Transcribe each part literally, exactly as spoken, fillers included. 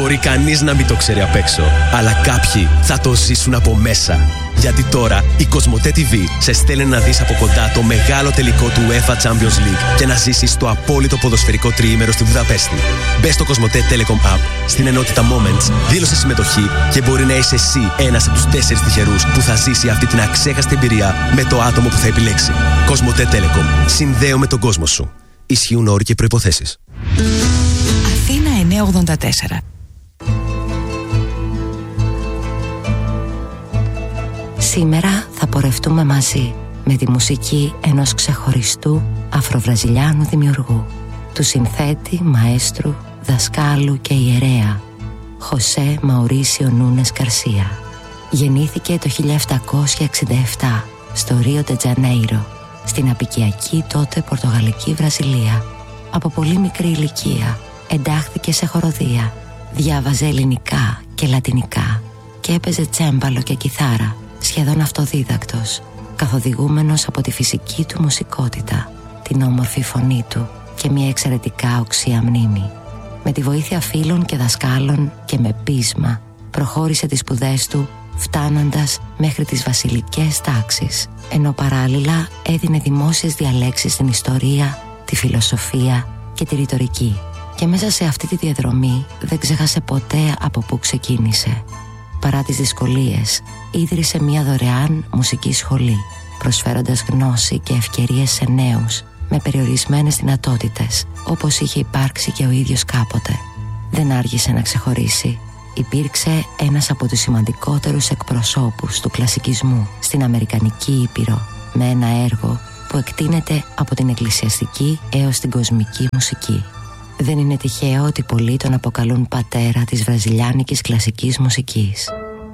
Μπορεί κανείς να μην το ξέρει απ' έξω, αλλά κάποιοι θα το ζήσουν από μέσα. Γιατί τώρα η Κοσμοτέ τι βι σε στέλνει να δεις από κοντά το μεγάλο τελικό του UEFA Champions League και να ζήσεις το απόλυτο ποδοσφαιρικό τριήμερο στη Βουδαπέστη. Μπες στο Κοσμοτέ Telecom App, στην ενότητα Moments, δήλωσε συμμετοχή και μπορεί να είσαι εσύ ένας από τους τέσσερις τυχερούς που θα ζήσει αυτή την αξέχαστη εμπειρία με το άτομο που θα επιλέξει. Κοσμοτέ Telecom. Συνδέω με τον κόσμο σου. Ισχύουν όροι και προϋποθέσεις. Αθήνα εννιακόσια ογδόντα τέσσερα. Σήμερα θα πορευτούμε μαζί με τη μουσική ενός ξεχωριστού αφροβραζιλιάνου δημιουργού, του συνθέτη, μαέστρου, δασκάλου και ιερέα Χωσέ Μαουρίσιο Νούνες Γκαρσία. Γεννήθηκε το χίλια επτακόσια εξήντα επτά στο Ρίο ντε Τζανέιρο, στην απικιακή τότε Πορτογαλική Βραζιλία. Από πολύ μικρή ηλικία εντάχθηκε σε χοροδία, διάβαζε ελληνικά και λατινικά και έπαιζε τσέμπαλο και κιθάρα σχεδόν αυτοδίδακτος, καθοδηγούμενος από τη φυσική του μουσικότητα, την όμορφη φωνή του και μια εξαιρετικά οξία μνήμη. Με τη βοήθεια φίλων και δασκάλων και με πείσμα προχώρησε τις σπουδές του, φτάνοντας μέχρι τις βασιλικές τάξεις, ενώ παράλληλα έδινε δημόσιες διαλέξεις στην ιστορία, τη φιλοσοφία και τη ρητορική. Και μέσα σε αυτή τη διαδρομή δεν ξέχασε ποτέ από πού ξεκίνησε. Παρά τις δυσκολίες, ίδρυσε μια δωρεάν μουσική σχολή, προσφέροντας γνώση και ευκαιρίες σε νέους με περιορισμένες δυνατότητες, όπως είχε υπάρξει και ο ίδιος κάποτε. Δεν άργησε να ξεχωρίσει. Υπήρξε ένας από τους σημαντικότερους εκπροσώπους του κλασικισμού στην Αμερικανική Ήπειρο, με ένα έργο που εκτείνεται από την εκκλησιαστική έως την κοσμική μουσική. Δεν είναι τυχαίο ότι πολλοί τον αποκαλούν πατέρα της βραζιλιάνικης κλασικής μουσικής.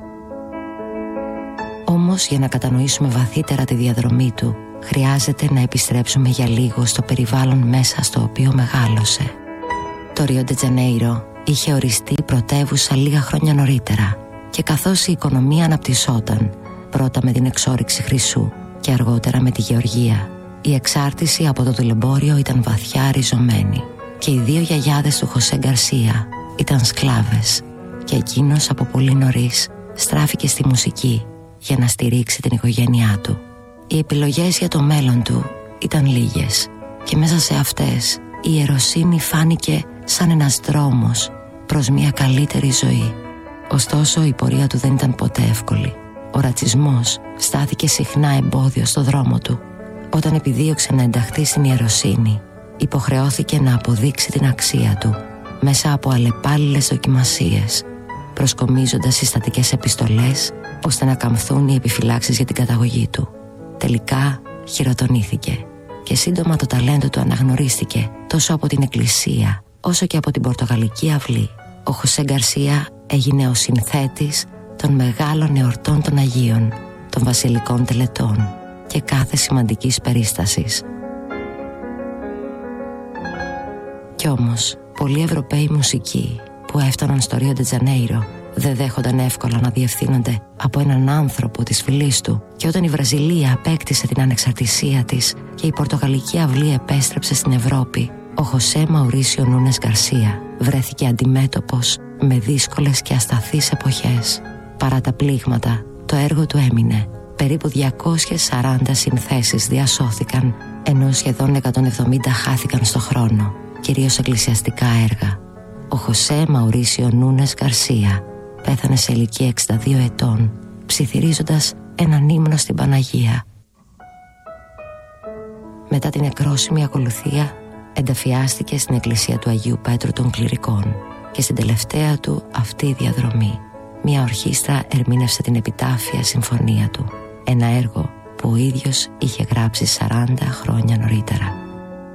Όμως, για να κατανοήσουμε βαθύτερα τη διαδρομή του, χρειάζεται να επιστρέψουμε για λίγο στο περιβάλλον μέσα στο οποίο μεγάλωσε. Το Ρίο ντε Τζανέιρο είχε οριστεί πρωτεύουσα λίγα χρόνια νωρίτερα, και καθώς η οικονομία αναπτυσσόταν, πρώτα με την εξόρυξη χρυσού και αργότερα με τη γεωργία, η εξάρτηση από το δουλεμπόριο ήταν βαθιά ριζωμένη. Και οι δύο γιαγιάδες του Χωσέ Γκαρσία ήταν σκλάβες, και εκείνος από πολύ νωρίς στράφηκε στη μουσική για να στηρίξει την οικογένειά του. Οι επιλογές για το μέλλον του ήταν λίγες, και μέσα σε αυτές η ιεροσύνη φάνηκε σαν ένας δρόμος προς μια καλύτερη ζωή. Ωστόσο η πορεία του δεν ήταν ποτέ εύκολη. Ο ρατσισμός στάθηκε συχνά εμπόδιο στο δρόμο του. Όταν επιδίωξε να ενταχθεί στην ιεροσύνη, υποχρεώθηκε να αποδείξει την αξία του μέσα από αλλεπάλληλες δοκιμασίες, προσκομίζοντας συστατικές επιστολές ώστε να καμφθούν οι επιφυλάξεις για την καταγωγή του. Τελικά χειροτονήθηκε, και σύντομα το ταλέντο του αναγνωρίστηκε τόσο από την Εκκλησία όσο και από την Πορτογαλική αυλή. Ο Χωσέ Γκαρσία έγινε ο συνθέτης των μεγάλων εορτών των Αγίων, των βασιλικών τελετών και κάθε σημαντικής περίστασης. Κι όμως, πολλοί Ευρωπαίοι μουσικοί που έφταναν στο Ρίο ντε Τζανέιρο δεν δέχονταν εύκολα να διευθύνονται από έναν άνθρωπο της φυλής του, και όταν η Βραζιλία απέκτησε την ανεξαρτησία της και η Πορτογαλική αυλή επέστρεψε στην Ευρώπη, ο Χωσέ Μαουρίσιο Νούνες Γκαρσία βρέθηκε αντιμέτωπος με δύσκολες και ασταθείς εποχές. Παρά τα πλήγματα, το έργο του έμεινε. Περίπου διακόσιες σαράντα συνθέσεις διασώθηκαν, ενώ σχεδόν εκατόν εβδομήντα χάθηκαν στο χρόνο, κυρίως εκκλησιαστικά έργα. Ο Χωσέ Μαουρίσιο Νούνες Γκαρσία πέθανε σε ηλικία εξήντα δύο ετών, ψιθυρίζοντας έναν ύμνο στην Παναγία. Μετά την εκρόσιμη ακολουθία, ενταφιάστηκε στην εκκλησία του Αγίου Πέτρου των Κληρικών, και στην τελευταία του αυτή διαδρομή μια ορχήστρα ερμήνευσε την επιτάφια συμφωνία του, ένα έργο που ο ίδιος είχε γράψει σαράντα χρόνια νωρίτερα.